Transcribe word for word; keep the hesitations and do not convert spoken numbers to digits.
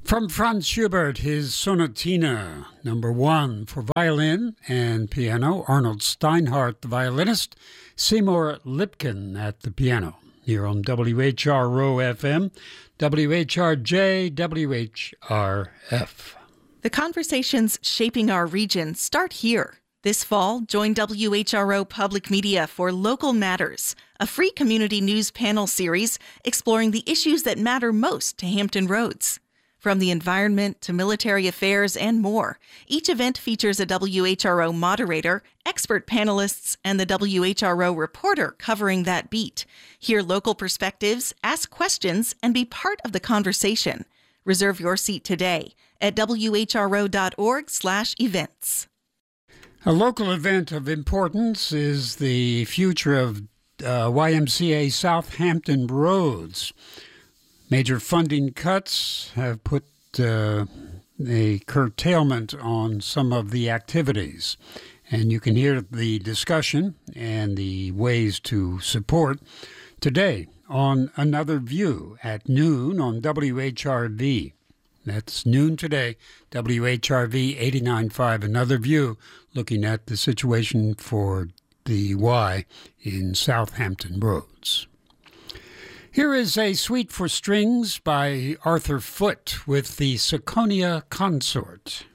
From Franz Schubert, his Sonatina, number one, for violin and piano, Arnold Steinhardt, the violinist, Seymour Lipkin at the piano, here on W H R O F M, W H R J, W H R F. The conversations shaping our region start here. This fall, join W H R O Public Media for Local Matters, a free community news panel series exploring the issues that matter most to Hampton Roads. From the environment to military affairs and more, each event features a W H R O moderator, expert panelists, and the W H R O reporter covering that beat. Hear local perspectives, ask questions, and be part of the conversation. Reserve your seat today at W H R O dot org slash events. A local event of importance is the future of uh, Y M C A Southampton Roads. Major funding cuts have put uh, a curtailment on some of the activities. And you can hear the discussion and the ways to support today on Another View at noon on W H R V. That's noon today, W H R V eighty-nine point five, Another View, looking at the situation for the Y in Southampton Roads. Here is a suite for strings by Arthur Foote with the Seconia Consort.